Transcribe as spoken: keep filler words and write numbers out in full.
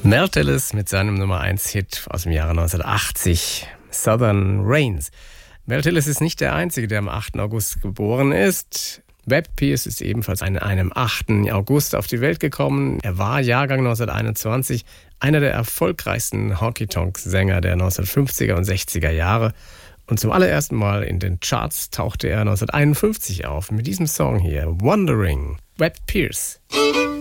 Mel Tillis mit seinem Nummer eins Hit aus dem Jahre neunzehnhundertachtzig, Southern Rains. Mel Tillis ist nicht der Einzige, der am achten August geboren ist. Webb Pierce ist ebenfalls an einem achten August auf die Welt gekommen. Er war Jahrgang neunzehnhunderteinundzwanzig, einer der erfolgreichsten Honky-Tonk-Sänger der neunzehnhundertfünfziger und sechziger Jahre. Und zum allerersten Mal in den Charts tauchte er neunzehnhunderteinundfünfzig auf mit diesem Song hier, Wandering, Webb Pierce.